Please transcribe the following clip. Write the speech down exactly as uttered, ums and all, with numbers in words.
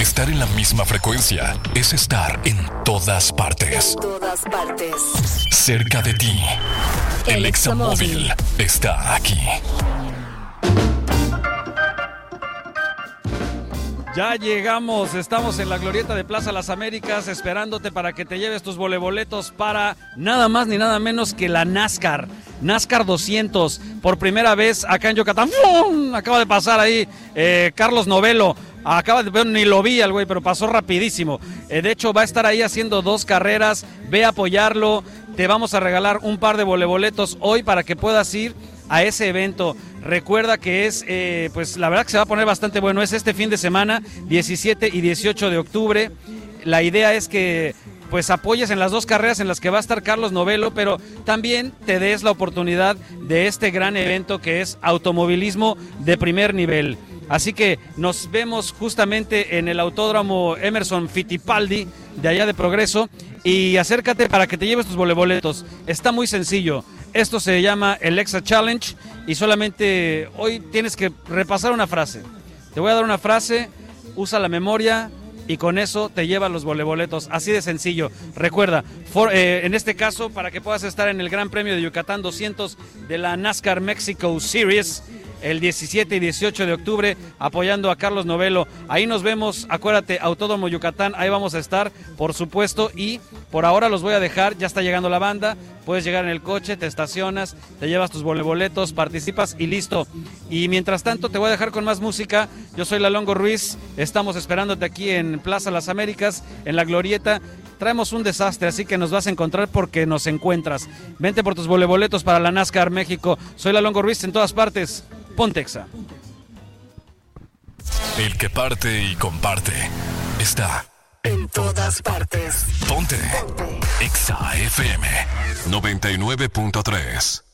Estar en la misma frecuencia es estar en todas partes. En todas partes. Cerca de ti. El, El Examóvil está aquí. Ya llegamos, estamos en la glorieta de Plaza Las Américas esperándote para que te lleves tus voleboletos para nada más ni nada menos que la NASCAR. NASCAR doscientos, por primera vez acá en Yucatán. ¡Fum! Acaba de pasar ahí eh, Carlos Novelo. Acaba de ver, ni lo vi al güey, pero pasó rapidísimo. Eh, de hecho, va a estar ahí haciendo dos carreras. Ve a apoyarlo. Te vamos a regalar un par de voleboletos hoy para que puedas ir a ese evento. Recuerda que es, eh, pues la verdad que se va a poner bastante bueno. Es este fin de semana, diecisiete y dieciocho de octubre. La idea es que pues apoyes en las dos carreras en las que va a estar Carlos Novelo, pero también te des la oportunidad de este gran evento que es automovilismo de primer nivel. Así que nos vemos justamente en el Autódromo Emerson Fittipaldi de allá de Progreso y acércate para que te lleves tus voleboletos. Está muy sencillo. Esto se llama el Exa Challenge y solamente hoy tienes que repasar una frase. Te voy a dar una frase, usa la memoria y con eso te llevas los voleboletos. Así de sencillo. Recuerda, for, eh, en este caso, para que puedas estar en el Gran Premio de Yucatán doscientos de la NASCAR Mexico Series, el diecisiete y dieciocho de octubre, apoyando a Carlos Novelo. Ahí nos vemos, acuérdate, Autódromo Yucatán, ahí vamos a estar, por supuesto, y por ahora los voy a dejar, ya está llegando la banda, puedes llegar en el coche, te estacionas, te llevas tus voleboletos, participas y listo. Y mientras tanto te voy a dejar con más música. Yo soy Lalongo Ruiz, estamos esperándote aquí en Plaza Las Américas, en la Glorieta. Traemos un desastre, así que nos vas a encontrar porque nos encuentras. Vente por tus voleboletos para la NASCAR México. Soy Lalongo Ruiz en todas partes. Pontexa. El que parte y comparte está en todas partes. Ponte, Ponte. Exa F M noventa y nueve punto tres.